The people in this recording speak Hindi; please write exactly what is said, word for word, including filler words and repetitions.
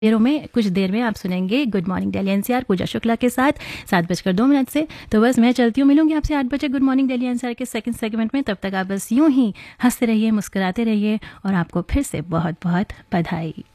देरों में कुछ देर में आप सुनेंगे गुड मॉर्निंग दिल्ली एनसीआर पूजा शुक्ला के साथ सात बजकर दो मिनट से। तो बस मैं चलती हूँ, मिलूंगी आपसे आठ बजे गुड मॉर्निंग दिल्ली एनसीआर के सेकंड सेगमेंट में। तब तक आप बस यूं ही हंसते रहिए, मुस्कुराते रहिए और आपको फिर से बहुत बहुत बधाई।